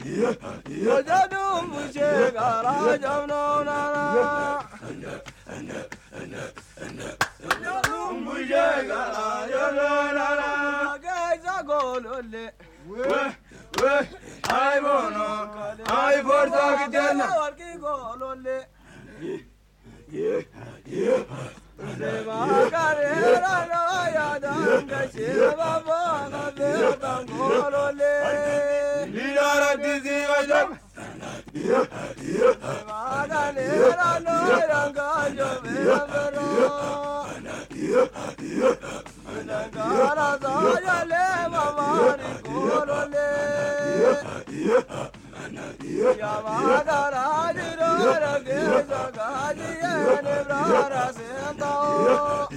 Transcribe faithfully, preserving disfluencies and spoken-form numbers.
Jadum Shegara Jamno Nana Jadum Shegara Jamno Nana Gaza Golole I wanna I for Sagitana Golole Yeah, yeah. Deva Carrera Yadam Shiva Bana Vedam Golole Lira Dizivajam Deva Carrera Ranga Javera Nagara Zayale Mavari Golole Yamagara Jira Geza Gaji and Brara Sento